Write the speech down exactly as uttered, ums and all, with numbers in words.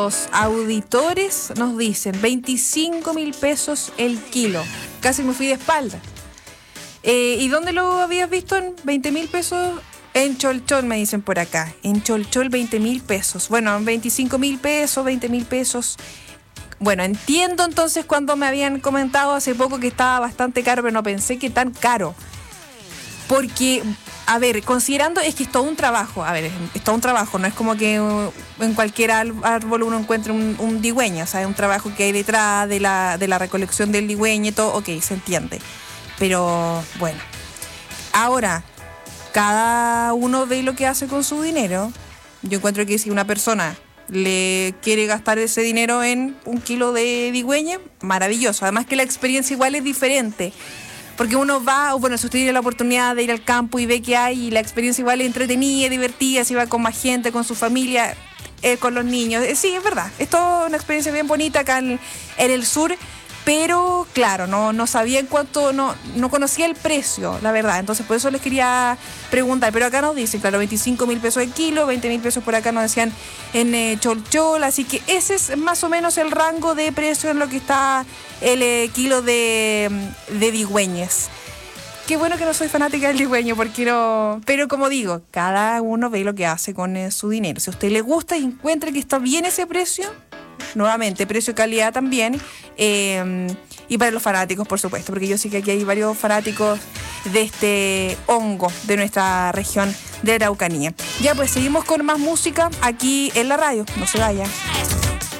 nuestros auditores nos dicen veinticinco mil pesos el kilo. Casi me fui de espalda. Eh, ¿Y dónde lo habías visto en veinte mil pesos? En Cholchol, me dicen por acá. En Cholchol, veinte mil pesos. Bueno, veinticinco mil pesos, veinte mil pesos. Bueno, entiendo entonces cuando me habían comentado hace poco que estaba bastante caro, pero no pensé que tan caro. Porque, a ver, considerando, es que es todo un trabajo. A ver, es todo un trabajo. No es como que en cualquier árbol uno encuentre un, un digüeño. O sea, es un trabajo que hay detrás de la, de la recolección del digüeño y todo. Ok, se entiende. Pero, bueno. Ahora, cada uno ve lo que hace con su dinero. Yo encuentro que si una persona le quiere gastar ese dinero en un kilo de digüeña, maravilloso. Además que la experiencia igual es diferente. Porque uno va, o bueno, si usted tiene la oportunidad de ir al campo y ve que hay, y la experiencia igual es entretenida, divertida, si va con más gente, con su familia, eh, con los niños. Eh, sí, es verdad. Es toda una experiencia bien bonita acá en, en el sur. Pero, claro, no, no sabía en cuánto, no, no conocía el precio, la verdad. Entonces, por eso les quería preguntar. Pero acá nos dicen, claro, veinticinco mil pesos el kilo, veinte mil pesos por acá nos decían en eh, Cholchol. Así que ese es más o menos el rango de precio en lo que está el eh, kilo de, de digüeñes. Qué bueno que no soy fanática del digüeño, porque no... Pero como digo, cada uno ve lo que hace con eh, su dinero. Si a usted le gusta y encuentra que está bien ese precio... Nuevamente, precio y calidad también. Eh, y para los fanáticos, por supuesto, porque yo sé que aquí hay varios fanáticos de este hongo de nuestra región de Araucanía. Ya, pues seguimos con más música aquí en la radio. No se vayan.